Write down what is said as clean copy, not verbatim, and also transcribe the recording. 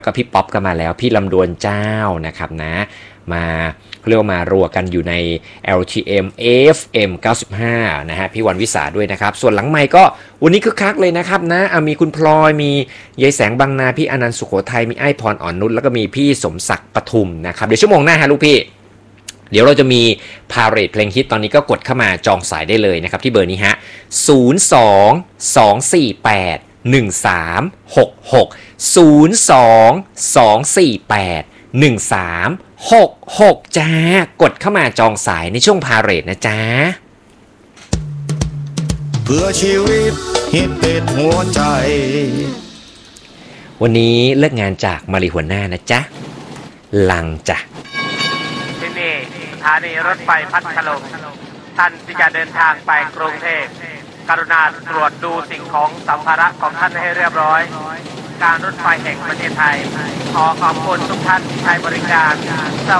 ก็พี่ป๊อปก็มาแล้วพี่ลำดวนเจ้านะครับนะมาเรียกว่ามารัวกันอยู่ใน LTM FM 95นะฮะพี่วันวิสาด้วยนะครับส่วนหลังไมค์ก็วันนี้คึกคักเลยนะครับนะมีคุณพลอยมียายแสงบางนาพี่อนันต์สุโขทัยมีไอ้พรอ่อนนุชแล้วก็มีพี่สมศักดิ์ปทุมนะครับเดี๋ยวชั่วโมงหน้าฮะลูกพี่เดี๋ยวเราจะมีพาเรดเพลงฮิตตอนนี้ก็กดเข้ามาจองสายได้เลยนะครับที่เบอร์นี้ฮะ02-248-1366 จ้ากดเข้ามาจองสายในช่วงพาเรดนะจ๊ะเพื่อชีวิตฮิตติดหัวใจวันนี้เลิกงานจากมาริหัวหน้านะจ๊ะลังจ้ะที่นี่สถานีรถไฟพัทลุงท่านที่จะเดินทางไปกรุงเทพกรุณาตรวจดูสิ่งของสัมภาระของท่านให้เรียบร้อยการรถไฟแห่งประเทศไทยขอขอบคุณทุกท่านที่ใช้บริการ